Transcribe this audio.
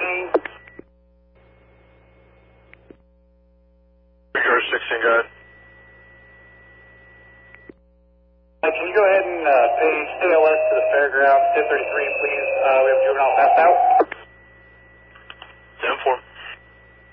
George 16, go ahead. Can you go ahead and pay CLS to the fairgrounds, 1033, please?